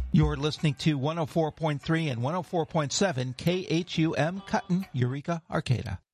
You're listening to 104.3 and 104.7 KHUM Cutton, Eureka, Arcata.